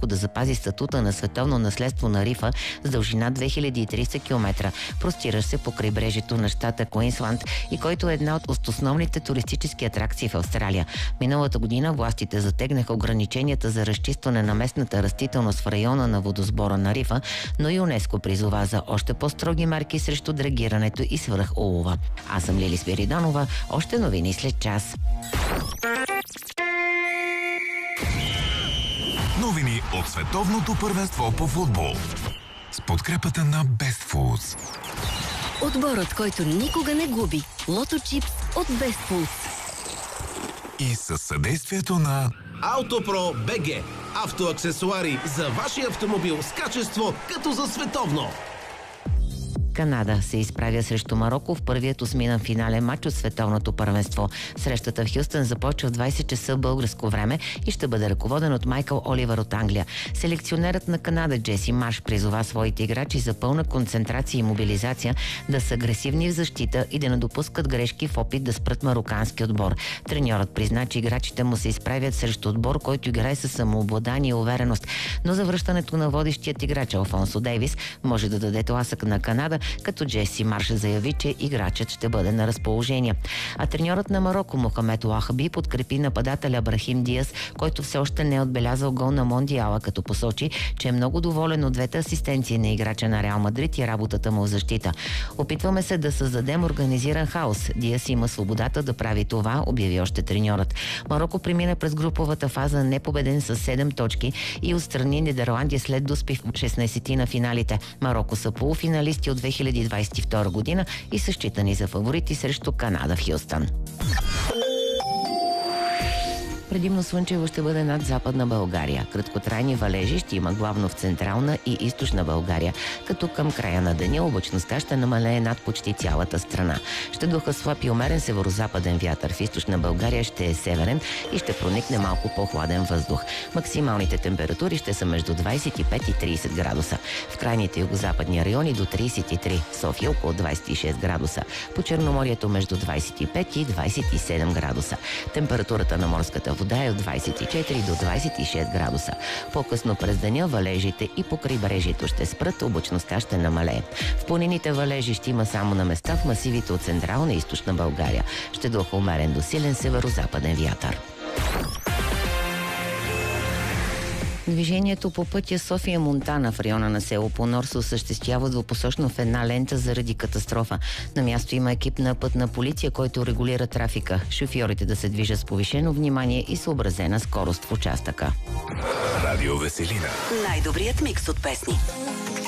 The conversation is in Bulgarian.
да запази статута на световно наследство на рифа с дължина 2300 км, простиращ се по крайбрежието на щата Куинсланд и който е една от основните туристически атракции в Австралия. Миналата година властите затегнаха ограниченията за разчистване на местната растителност в района на водосбора на рифа, но ЮНЕСКО призова за още по-строги мерки срещу драгирането и свръхулова. Аз съм Лили Спиридонова. Още новини след час. Новини от световното първенство по футбол. С подкрепата на Best Foods. Отборът, който никога не губи. Лото Чипс от Best Foods. И със съдействието на Автопро БГ. Автоаксесуари за вашия автомобил с качество като за световно. Канада се изправя срещу Мароко в първият осминен финален матч от световното първенство. Срещата в Хюстън започва в 20 часа българско време и ще бъде ръководен от Майкъл Оливър от Англия. Селекционерът на Канада Джеси Марш призова своите играчи за пълна концентрация и мобилизация, да са агресивни в защита и да не допускат грешки в опит да спрат марокански отбор. Треньорът призна, че играчите му се изправят срещу отбор, който играе със самообладание и увереност. Но завръщането на водещият играч Алфонсо Дейвис може да даде тласък на Канада, като Джеси Марш заяви, че играчът ще бъде на разположение. А треньорът на Мароко Мохамед Уахаби подкрепи нападателя Брахим Диас, който все още не е отбелязал гол на Мондиала, като посочи, че е много доволен от двете асистенции на играча на Реал Мадрид и работата му в защита. Опитваме се да създадем организиран хаос. Диас има свободата да прави това, обяви още треньорът. Мароко премина през груповата фаза непобеден с 7 точки и отстрани Нидерландия след доспи в 16 на финалите. Мароко са полуфиналисти от 2022 година и са считани за фаворити срещу Канада в Хюстън. Предимно слънчево ще бъде над Западна България. Краткотрайни валежи ще има главно в Централна и Източна България, като към края на деня облачността ще намалее над почти цялата страна. Ще духа слаб и умерен северозападен вятър. В Източна България ще е северен и ще проникне малко по-хладен въздух. Максималните температури ще са между 25 и 30 градуса. В крайните югозападни райони до 33, в София около 26 градуса. По Черноморието между 25 и 27 градуса. Температурата на морската вода е от 24 до 26 градуса. По-късно през деня валежите и по крайбрежието ще спрат, облачността ще намалее. В планините валежи ще има само на места в масивите от Централна и Източна България. Ще духа умерен до силен северозападен вятър. Движението по пътя София-Монтана в района на село Понор се осъществява двупосочно в една лента заради катастрофа. На място има екип на пътна полиция, който регулира трафика. Шофьорите да се движат с повишено внимание и съобразена скорост в участъка. Радио Веселина. Най-добрият микс от песни.